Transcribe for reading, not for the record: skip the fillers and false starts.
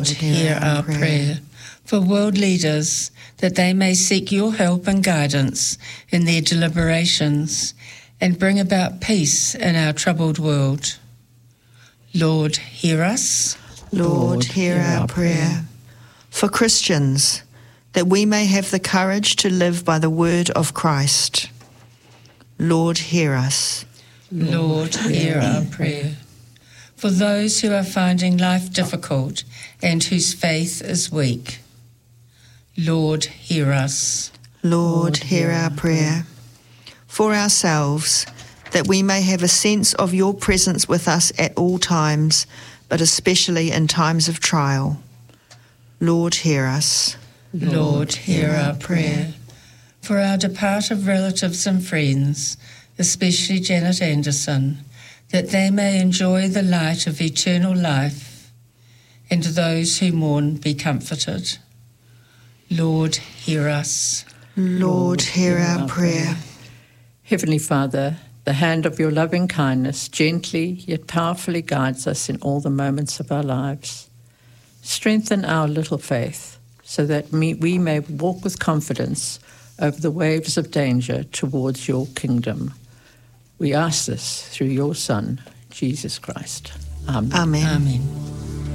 Hear our prayer. For world leaders, that they may seek your help and guidance in their deliberations and bring about peace in our troubled world. Lord, hear us. Lord, hear our prayer. For Christians, that we may have the courage to live by the word of Christ. Lord, hear us. Lord, hear our prayer. For those who are finding life difficult and whose faith is weak. Lord, hear us. Lord, hear our prayer. For ourselves, that we may have a sense of your presence with us at all times, but especially in times of trial. Lord, hear us. Lord, hear our prayer. For our departed relatives and friends, especially Janet Anderson, that they may enjoy the light of eternal life, and those who mourn be comforted. Lord, hear us. Lord, hear our prayer. Heavenly Father, the hand of your loving kindness gently yet powerfully guides us in all the moments of our lives. Strengthen our little faith so that we may walk with confidence over the waves of danger towards your kingdom. We ask this through your Son, Jesus Christ. Amen. Amen. Amen.